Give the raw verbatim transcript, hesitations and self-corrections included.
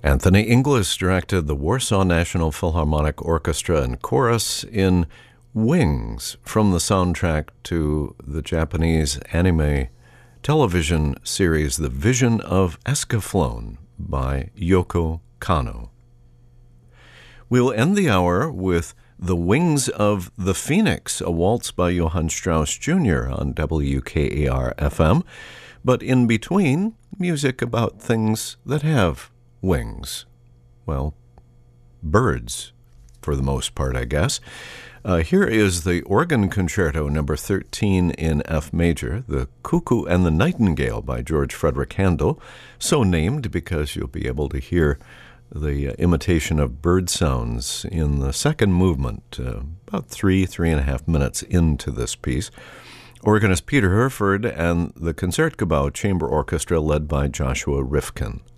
Anthony Inglis directed the Warsaw National Philharmonic Orchestra and Chorus in Wings from the soundtrack to the Japanese anime television series The Vision of Escaflowne by Yoko Kanno. We'll end the hour with The Wings of the Phoenix, a waltz by Johann Strauss Junior on W K A R F M, but in between, music about things that have wings. Well, birds, for the most part, I guess. Uh, here is the Organ Concerto number thirteen in F major, The Cuckoo and the Nightingale by George Frederick Handel, so named because you'll be able to hear the uh, imitation of bird sounds in the second movement, uh, about three, three and a half minutes into this piece. Organist Peter Herford and the Concertgebouw Chamber Orchestra led by Joshua Rifkin.